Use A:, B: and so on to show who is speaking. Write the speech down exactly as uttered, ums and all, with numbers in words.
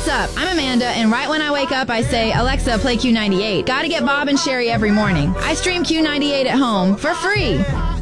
A: What's up? I'm Amanda, and right when I wake up, I say, Alexa, play Q ninety-eight. Gotta get Bob and Sherry every morning. I stream Q ninety-eight at home for free.